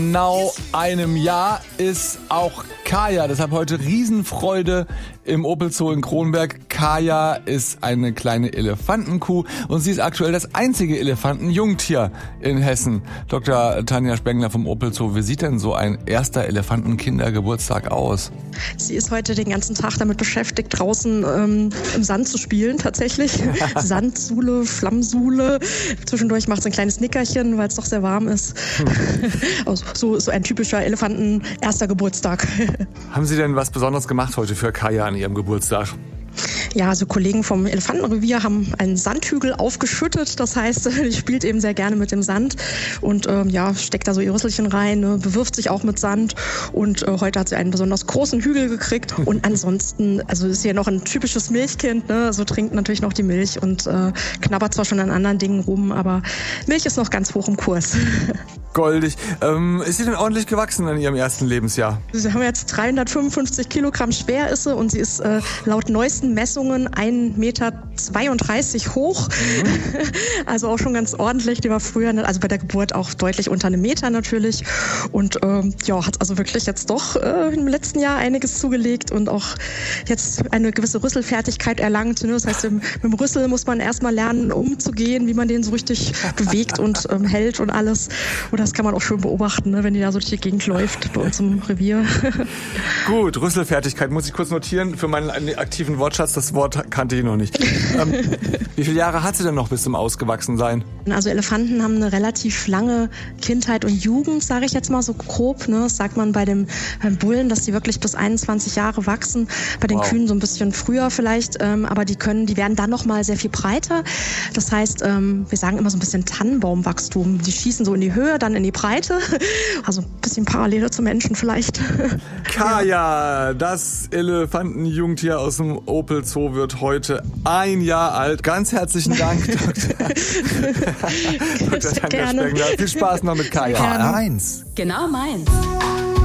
Genau einem Jahr ist auch Kaya. Deshalb heute Riesenfreude im Opel Zoo in Kronberg. Kaya ist eine kleine Elefantenkuh und sie ist aktuell das einzige Elefantenjungtier in Hessen. Dr. Tanja Spengler vom Opel Zoo, wie sieht denn so ein erster Elefantenkindergeburtstag aus? Sie ist heute den ganzen Tag damit beschäftigt, draußen im Sand zu spielen tatsächlich. Sandsule, Flammsule. Zwischendurch macht sie ein kleines Nickerchen, weil es doch sehr warm ist. Also, so ein typischer Elefanten-erster Geburtstag. Haben Sie denn was Besonderes gemacht heute für Kaya an Ihrem Geburtstag? Ja, also Kollegen vom Elefantenrevier haben einen Sandhügel aufgeschüttet. Das heißt, die spielt eben sehr gerne mit dem Sand und steckt da so ihr Rüsselchen rein, bewirft sich auch mit Sand. Und heute hat sie einen besonders großen Hügel gekriegt. Und ansonsten, also ist sie ja noch ein typisches Milchkind, ne? Also trinkt natürlich noch die Milch und knabbert zwar schon an anderen Dingen rum, aber Milch ist noch ganz hoch im Kurs. Goldig. Ist sie denn ordentlich gewachsen in ihrem ersten Lebensjahr? Sie haben jetzt 355 Kilogramm schwer ist sie und sie ist laut neuesten Messungen 1,32 Meter hoch. Also auch schon ganz ordentlich. Die war früher, also bei der Geburt auch deutlich unter einem Meter natürlich. Und hat also wirklich jetzt doch im letzten Jahr einiges zugelegt und auch jetzt eine gewisse Rüsselfertigkeit erlangt. Ne? Das heißt, mit dem Rüssel muss man erstmal lernen, umzugehen, wie man den so richtig bewegt und hält und alles. Und das kann man auch schön beobachten, ne, wenn die da so durch die Gegend läuft bei uns im Revier. Gut, Rüsselfertigkeit muss ich kurz notieren für meinen aktiven Wortschatz. Das Wort kannte ich noch nicht. Wie viele Jahre hat sie denn noch bis zum Ausgewachsensein? Also Elefanten haben eine relativ lange Kindheit und Jugend, sage ich jetzt mal so grob. Ne? Das sagt man beim Bullen, dass die wirklich bis 21 Jahre wachsen. Bei den Kühen so ein bisschen früher vielleicht, aber die werden dann noch mal sehr viel breiter. Das heißt, wir sagen immer so ein bisschen Tannenbaumwachstum. Die schießen so in die Höhe, dann in die Breite. Also ein bisschen Parallele zu Menschen vielleicht. Kaya, das Elefantenjungtier aus dem Opel Zoo, wird heute 1 Jahr alt. Ganz herzlichen Dank, Dr. Tanja Spengler. Viel Spaß noch mit Kaya. HR1. Genau meins.